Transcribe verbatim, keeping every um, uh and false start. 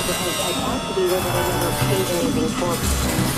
I, I talked to Beaver, but I never paid anything for it.